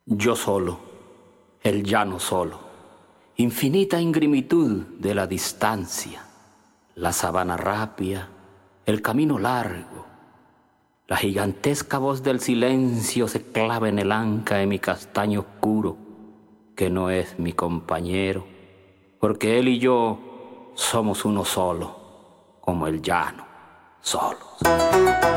Yo solo, el llano solo, infinita ingrimitud de la distancia, la sabana rápida, el camino largo, la gigantesca voz del silencio se clava en el anca de mi castaño oscuro, que no es mi compañero, porque él y yo somos uno solo, como el llano, solos.